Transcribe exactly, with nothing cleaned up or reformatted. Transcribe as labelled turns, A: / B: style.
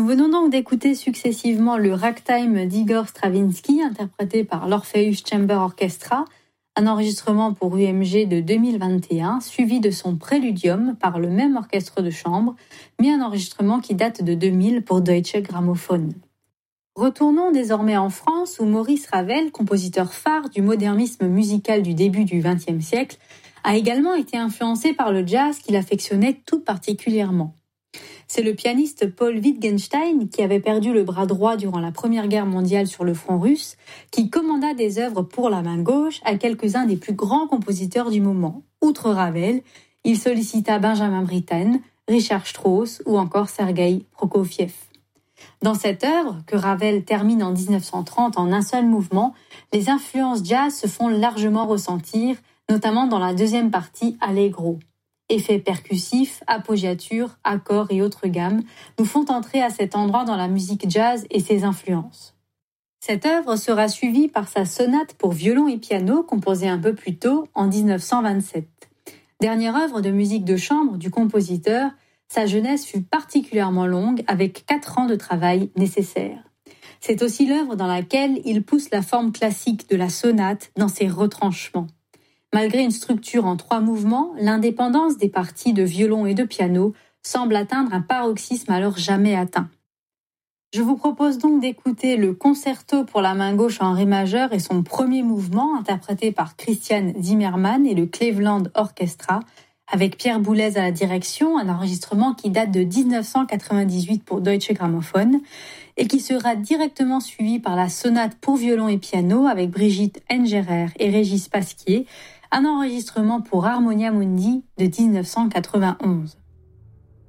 A: Nous venons donc d'écouter successivement le Ragtime d'Igor Stravinsky, interprété par l'Orpheus Chamber Orchestra, un enregistrement pour U M G de deux mille vingt et un, suivi de son Préludium par le même orchestre de chambre, mais un enregistrement qui date de deux mille pour Deutsche Grammophon. Retournons désormais en France, où Maurice Ravel, compositeur phare du modernisme musical du début du vingtième siècle, a également été influencé par le jazz qu'il affectionnait tout particulièrement. C'est le pianiste Paul Wittgenstein, qui avait perdu le bras droit durant la Première Guerre mondiale sur le front russe, qui commanda des œuvres pour la main gauche à quelques-uns des plus grands compositeurs du moment. Outre Ravel, il sollicita Benjamin Britten, Richard Strauss ou encore Sergueï Prokofiev. Dans cette œuvre, que Ravel termine en dix-neuf cent trente en un seul mouvement, les influences jazz se font largement ressentir, notamment dans la deuxième partie Allegro. Effets percussifs, appoggiatures, accords et autres gammes nous font entrer à cet endroit dans la musique jazz et ses influences. Cette œuvre sera suivie par sa sonate pour violon et piano composée un peu plus tôt, en dix-neuf cent vingt-sept. Dernière œuvre de musique de chambre du compositeur, sa jeunesse fut particulièrement longue avec quatre ans de travail nécessaires. C'est aussi l'œuvre dans laquelle il pousse la forme classique de la sonate dans ses retranchements. Malgré une structure en trois mouvements, l'indépendance des parties de violon et de piano semble atteindre un paroxysme alors jamais atteint. Je vous propose donc d'écouter le concerto pour la main gauche en ré majeur et son premier mouvement, interprété par Christian Zimmermann et le Cleveland Orchestra, avec Pierre Boulez à la direction, un enregistrement qui date de dix-neuf cent quatre-vingt-dix-huit pour Deutsche Grammophon et qui sera directement suivi par la sonate pour violon et piano avec Brigitte Engerer et Régis Pasquier, un enregistrement pour Harmonia Mundi de dix-neuf cent quatre-vingt-onze.